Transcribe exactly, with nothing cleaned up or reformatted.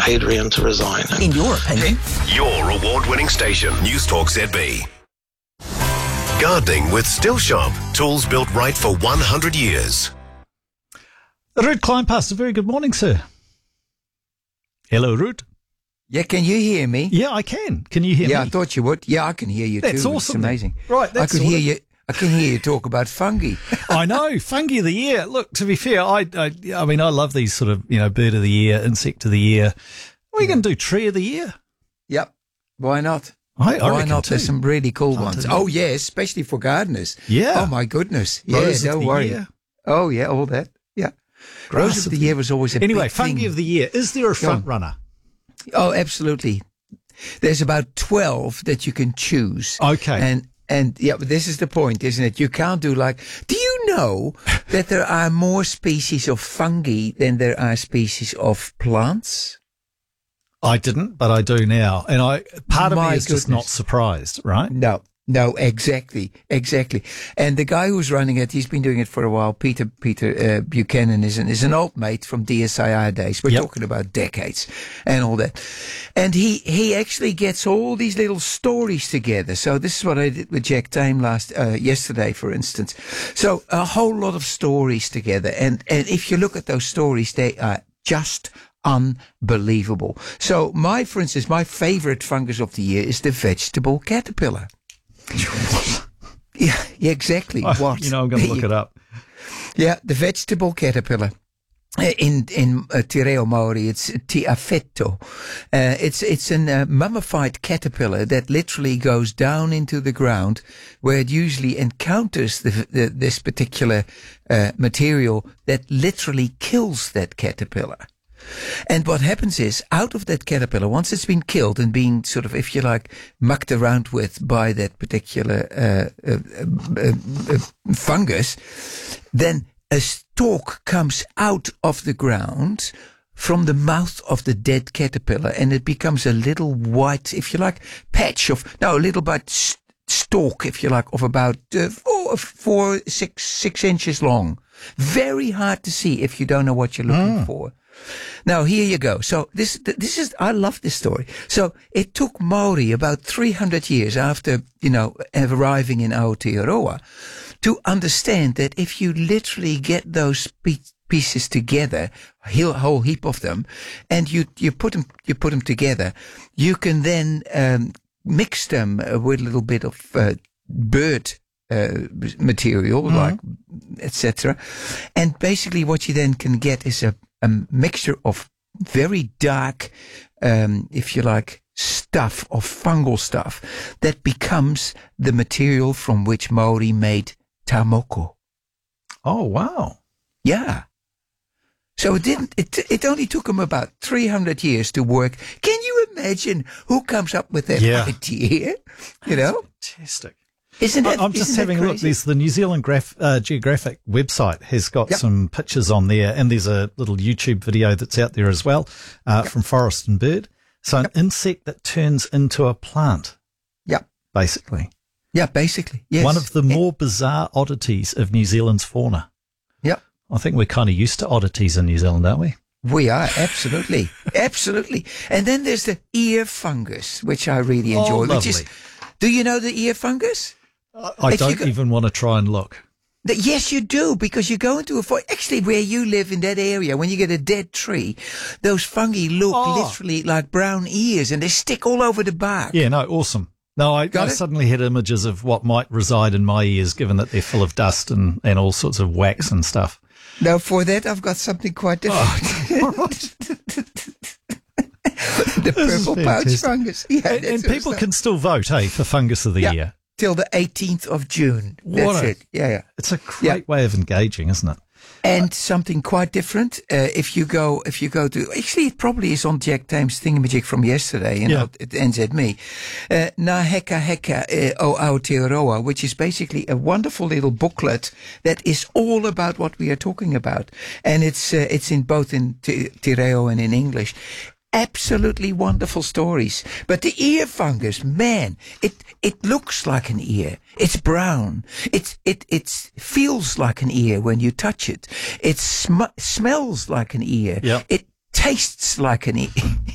Adrian to resign. In your opinion? Your award-winning station, News Talk Z B. Gardening with Still Shop. Tools built right for one hundred years. Ruud Kleinpast, a very good morning, sir. Hello, Ruud. Yeah, can you hear me? Yeah, I can. Can you hear yeah, me? I thought you would. Yeah, I can hear you that's too. Awesome. It's amazing. Right, that's I could hear of... you. I can hear you talk about fungi. I know, fungi of the year. Look, to be fair, I, I, I mean, I love these sort of, you know, bird of the year, insect of the year. Are we yeah. going to do tree of the year? Yep. Why not? I, I Why not? Too. There's some really cool Planted ones. it. Oh, yeah, especially for gardeners. Yeah. Oh, my goodness. Yeah, Rose don't of the worry. Year. Oh, yeah, all that. Yeah. Grass Rose of the, the year was always a Anyway, big fungi thing. of the year. Is there a front runner? Oh, absolutely. There's about twelve that you can choose. Okay. And, and yeah, but this is the point, isn't it? You can't do like, do you know that there are more species of fungi than there are species of plants? I didn't, but I do now. And I, part of My me is goodness. just not surprised, right? No. No, exactly, exactly. And the guy who's running it, he's been doing it for a while. Peter Peter uh, Buchanan is an is an old mate from D S I R days. We're yep. talking about decades and all that. And he he actually gets all these little stories together. So this is what I did with Jack Tame last uh, yesterday, for instance. So a whole lot of stories together. And and if you look at those stories, they are just unbelievable. So my, for instance, my favorite fungus of the year is the vegetable caterpillar. Yeah, yeah, exactly. Oh, what? You know, I'm going to look it up. Yeah, the vegetable caterpillar. In in uh, Tireo Maori, it's tiafetto. Uh, it's it's a uh, mummified caterpillar that literally goes down into the ground, where it usually encounters the, the, this particular uh, material that literally kills that caterpillar. And what happens is, out of that caterpillar, once it's been killed and being sort of, if you like, mucked around with by that particular uh, uh, uh, uh, fungus, then a stalk comes out of the ground from the mouth of the dead caterpillar, and it becomes a little white, if you like, patch of, no, a little bit st- stalk, if you like, of about uh, four, four, six, six inches long. Very hard to see if you don't know what you're looking mm. for. Now, here you go. So this, this is, I love this story. So it took Maori about three hundred years after, you know, arriving in Aotearoa to understand that if you literally get those pieces together, a whole heap of them, and you, you put them, you put them together, you can then, um, mix them with a little bit of, uh, bird Uh, material, mm-hmm. like et cetera, and basically what you then can get is a, a mixture of very dark, um, if you like, stuff of fungal stuff that becomes the material from which Maori made tamoko. Oh wow! Yeah. So it didn't. It it only took them about three hundred years to work. Can you imagine who comes up with that yeah. idea? You know, fantastic. Isn't that, I'm just isn't having a look. There's the New Zealand Graph, uh, Geographic website has got yep. some pictures on there, and there's a little YouTube video that's out there as well uh, yep. from Forest and Bird. So yep. an insect that turns into a plant. Yeah, basically. Yeah, basically. Yes. One of the more bizarre oddities of New Zealand's fauna. Yeah, I think we're kind of used to oddities in New Zealand, aren't we? We are, absolutely, absolutely. And then there's the ear fungus, which I really enjoy. Oh, which is, do you know the ear fungus? I if don't go, even want to try and look. The, yes, you do, because you go into a forest. Actually, where you live in that area, when you get a dead tree, those fungi look oh. literally like brown ears, and they stick all over the bark. Yeah, no, awesome. No, I, I suddenly had images of what might reside in my ears, given that they're full of dust and, and all sorts of wax and stuff. Now, for that, I've got something quite different. Oh. The purple pouch fungus. Yeah, and and people can still vote, hey, for fungus of the yeah. year. Till the eighteenth of June. That's what a, it. Yeah, yeah. It's a great yeah. way of engaging, isn't it? And something quite different. Uh, if you go, if you go to, actually, it probably is on Jack Tame's thingamajig from yesterday. You know, yeah. it ends at me. Uh, Na Heka Heka uh, o Aotearoa, which is basically a wonderful little booklet that is all about what we are talking about, and it's uh, it's in both in Te Tireo and in English. Absolutely wonderful stories. But the ear fungus, man, it, it looks like an ear. It's brown. It, it, it feels like an ear when you touch it. It sm- smells like an ear. Yep. It tastes like an ear.